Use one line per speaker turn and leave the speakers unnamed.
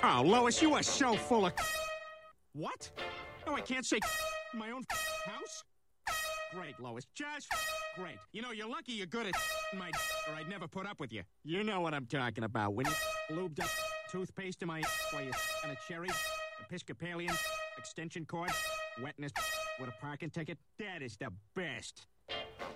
Oh, Lois, you are so full of... What? No, I can't say in my own house? Great, Lois. Just great. You know, you're lucky you're good at my or I'd never put up with you. You know what I'm talking about. When you lubed up toothpaste in my while you and a cherry, Episcopalian, extension cord, wetness with a parking ticket. That is the best.